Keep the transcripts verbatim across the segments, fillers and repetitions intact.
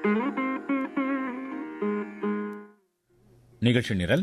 நிகழ்ச்சி நிரல்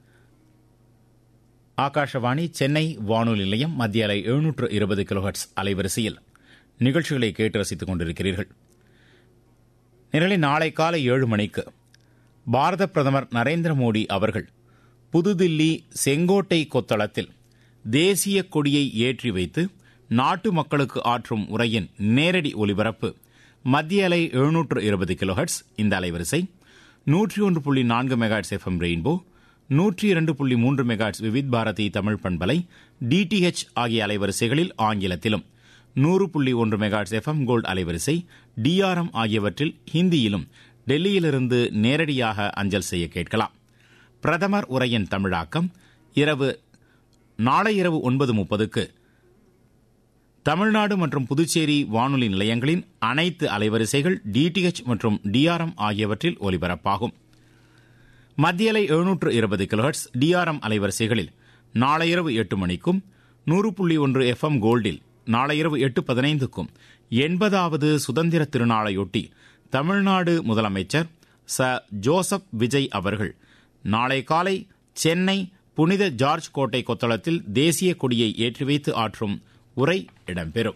ஆகாஷவாணி சென்னை வானொலி நிலையம் மத்திய அலை எழுநூற்று இருபது கிலோஹெர்ட்ஸ் அலைவரிசையில் நிகழ்ச்சிகளை கேட்டு ரசித்துக் கொண்டிருக்கிறீர்கள். நிரலை நாளை காலை ஏழு மணிக்கு பாரத பிரதமர் நரேந்திர மோடி அவர்கள் புதுதில்லி செங்கோட்டை கொத்தளத்தில் தேசிய கொடியை ஏற்றி வைத்து நாட்டு மக்களுக்கு ஆற்றும் உரையின் நேரடி ஒலிபரப்பு மத்திய அலை எழுநூற்று இருபது கிலோஹெர்ட்ஸ் இந்த அலைவரிசை, நூற்றி ஒன்று புள்ளி நான்கு மெகாஹெர்ட்ஸ் எஃப் எம் ரெயின்போ, நூற்றி இரண்டு புள்ளி மூன்று மெகாஹெர்ட்ஸ் விவித் பாரதி தமிழ் பண்பலை டிடிஹெச் ஆகிய அலைவரிசைகளில் ஆங்கிலத்திலும், நூறு புள்ளி ஒன்று மெகாஹெர்ட்ஸ் எஃப் எம் கோல்டு அலைவரிசை டிஆர்எம் ஆகியவற்றில் ஹிந்தியிலும் டெல்லியிலிருந்து நேரடியாக அஞ்சல் செய்ய கேட்கலாம். பிரதமர் உரையின் தமிழாக்கம் இரவு நாளை இரவு ஒன்பது முப்பதுக்கு தமிழ்நாடு மற்றும் புதுச்சேரி வானொலி நிலையங்களின் அனைத்து அலைவரிசைகள் டிடிஹெச் மற்றும் டிஆர்எம் ஆகியவற்றில் ஒலிபரப்பாகும். மத்திய அலை எழுநூற்று இருபது கிலோஹெர்ட்ஸ் டிஆர்எம் அலைவரிசைகளில் நாளை இரவு எட்டு மணிக்கும், நூறு புள்ளி ஒன்று எஃப் எம் கோல்டில் நாளை இரவு எட்டு பதினைந்துக்கும் எண்பதாவது சுதந்திர திருநாளையொட்டி தமிழ்நாடு முதலமைச்சர் ச ஜோசப் விஜய் அவர்கள் நாளை காலை சென்னை புனித ஜார்ஜ் கோட்டை கொத்தளத்தில் தேசிய கொடியை ஏற்றி வைத்து ஆற்றும் உரை இடம்பெறும்.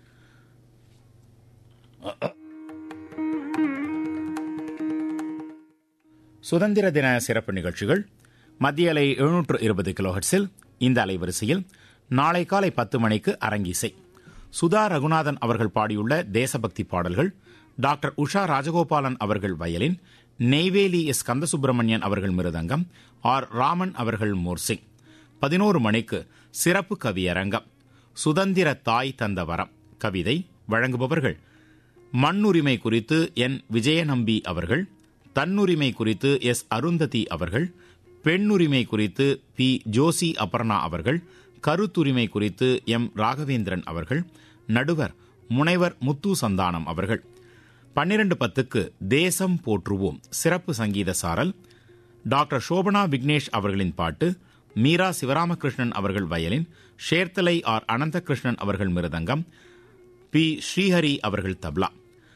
சுதந்திர தின சிறப்பு நிகழ்ச்சிகள் மத்திய அலை எழுநூற்று இருபது கிலோஹெர்ட்ஸில் இந்த அலைவரிசையில் நாளை காலை பத்து மணிக்கு அரங்கிசை. சுதா ரகுநாதன் அவர்கள் பாடியுள்ள தேசபக்தி பாடல்கள், டாக்டர் உஷா ராஜகோபாலன் அவர்கள் வயலின், நெய்வேலி எஸ் கந்தசுப்பிரமணியன் அவர்கள் மிருதங்கம், ஆர் ராமன் அவர்கள் மோர்சிங். பதினோரு மணிக்கு சிறப்பு கவியரங்கம். சுதந்திர தாய் தந்த வரம் கவிதை வழங்குபவர்கள் மண்ணுரிமை குறித்து என் விஜயநம்பி அவர்கள், தன்னுரிமை குறித்து எஸ் அருந்ததி அவர்கள், பெண்ணுரிமை குறித்து பி ஜோசி அபர்ணா அவர்கள், கருத்துரிமை குறித்து எம் ராகவேந்திரன் அவர்கள், நடுவர் முனைவர் முத்து சந்தானம் அவர்கள். பன்னிரண்டு பத்துக்கு தேசம் போற்றுவோம் சிறப்பு சங்கீத சாரல், டாக்டர் சோபனா விக்னேஷ் அவர்களின் பாட்டு, மீரா சிவராமகிருஷ்ணன் அவர்கள் வயலின், ஷேர்த்தலை ஆர் அனந்தகிருஷ்ணன் அவர்கள் மிருதங்கம், பி ஸ்ரீஹரி அவர்கள் தப்லா.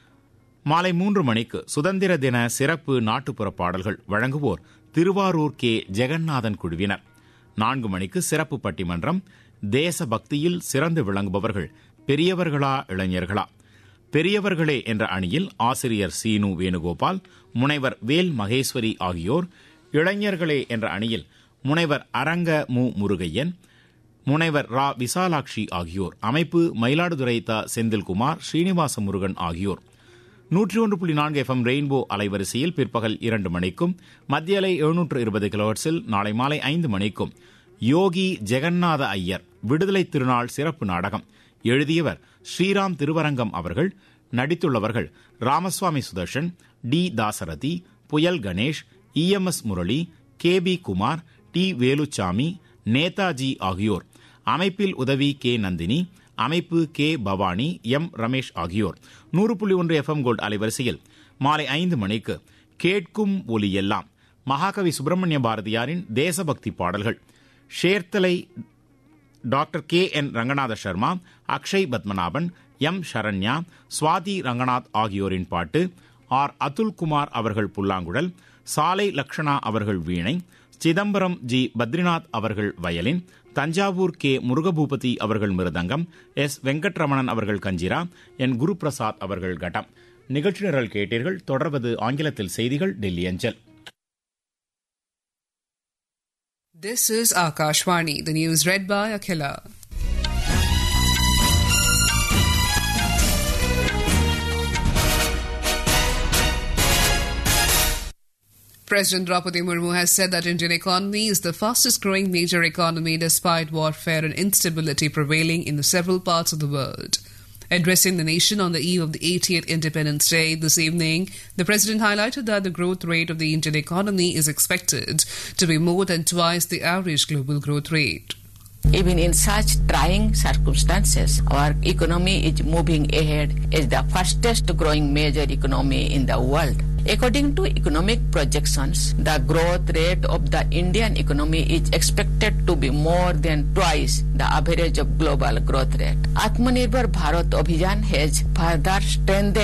மாலை மூன்று மணிக்கு சுதந்திர தின சிறப்பு நாட்டுப்புற பாடல்கள் வழங்குவோர் திருவாரூர் கே ஜெகநாதன் குழுவினர். நான்கு மணிக்கு சிறப்பு பட்டிமன்றம், தேசபக்தியில் சிறந்து விளங்குபவர்கள் பெரியவர்களா இளைஞர்களா. பெரியவர்களே என்ற அணியில் ஆசிரியர் சீனு வேணுகோபால், முனைவர் வேல் மகேஸ்வரி ஆகியோர், இளைஞர்களே என்ற அணியில் முனைவர் அரங்க மு முருகையன், முனைவர் ரா விசாலாட்சி ஆகியோர். அமைப்பு மயிலாடுதுறை த செந்தில்குமார், ஸ்ரீனிவாச முருகன் ஆகியோர். நூற்றி ஒன்று புள்ளி நான்கு எஃப் எம் ரெயின்போ அலைவரிசையில் பிற்பகல் இரண்டு மணிக்கும், மத்திய அலை எழுநூற்று இருபது கிலோஹெர்ட்ஸில் நாளை மாலை ஐந்து மணிக்கும் யோகி ஜெகநாத ஐயர் விடுதலை திருநாள் சிறப்பு நாடகம். எழுதியவர் ஸ்ரீராம் திருவரங்கம் அவர்கள். நடித்துள்ளவர்கள் ராமசுவாமி சுதர்ஷன், டி தாசரதி, புயல் Ganesh, E M S Murali, K P Kumar, D Veluchamy, Netaji ஆகியோர். அமைப்பில் உதவி கே நந்தினி, அமைப்பு கே பவானி, எம் ரமேஷ் ஆகியோர். நூறு புள்ளி ஒன்று எஃப் எம் கோல்டு அலைவரிசையில் மாலை ஐந்து மணிக்கு கேட்கும் ஒலியெல்லாம் மகாகவி சுப்பிரமணிய பாரதியாரின் தேசபக்தி பாடல்கள். Cherthala doctor K N Ranganatha Sharma, Akshay Padmanabhan, M Saranya, Swathi Ranganath ஆகியோரின் பாட்டு, ஆர் அதுல்குமார் அவர்கள் புல்லாங்குழல், சாலை லக்ஷணா அவர்கள் வீணை, சிதம்பரம் ஜி பத்ரிநாத் அவர்கள் வயலின், தஞ்சாவூர் கே முருகபூபதி அவர்கள் மிருதங்கம், எஸ் வெங்கட்ரமணன் அவர்கள் கஞ்சிரா, என் குருபிரசாத் அவர்கள் கட்டம். நிகழ்ச்சி நிரல் கேட்டீர்கள். தொடர்வது ஆங்கிலத்தில் செய்திகள் டெல்லி அஞ்சல். This is Akashvani, the news read by Akhila. President Draupadi Murmu has said that Indian economy is the fastest growing major economy despite warfare and instability prevailing in the several parts of the world. Addressing the nation on the eve of the eightieth Independence Day this evening, the President highlighted that the growth rate of the Indian economy is expected to be more than twice the average global growth rate. Even in such trying circumstances, our economy is moving ahead as the fastest growing major economy in the world. According to economic projections, the growth rate of the Indian economy is expected to be more than twice the average of global growth rate. Atmanirbhar Bharat Abhiyan has further strengthened